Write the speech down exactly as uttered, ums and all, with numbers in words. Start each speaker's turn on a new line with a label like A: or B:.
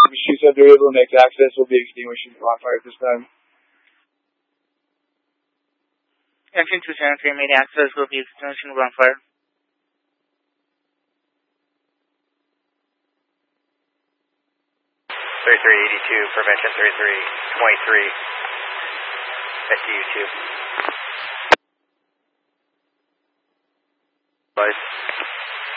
A: She said they're able to make access will be extinguishing the bonfire at this time.
B: Engine two seven three, made access will be extinguishing the bonfire.
C: thirty-three eighty-two, prevention thirty-three twenty-three, S T U two.